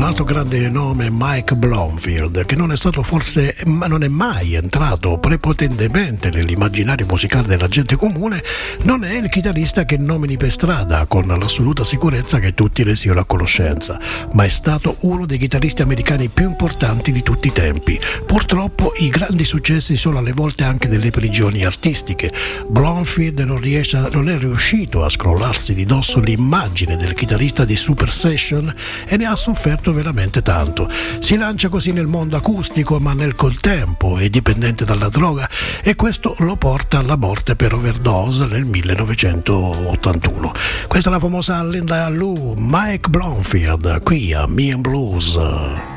altro grande nome è Mike Bloomfield, che non è stato forse, ma non è mai entrato prepotentemente nell'immaginario musicale della gente comune. Non è il chitarrista che nomini per strada con l'assoluta sicurezza che tutti ne siano a conoscenza, ma è stato uno dei chitarristi americani più importanti di tutti i tempi. Purtroppo i grandi successi sono alle volte anche delle prigioni artistiche. Bloomfield non è riuscito a scrollarsi di dosso l'immagine del chitarrista di Super Session e ne ha sofferto veramente tanto. Si lancia così nel mondo acustico, ma nel contempo è dipendente dalla droga e questo lo porta alla morte per overdose nel 1981. Questa è la famosa Linda Lou, Mike Bloomfield, qui a Me and Blues.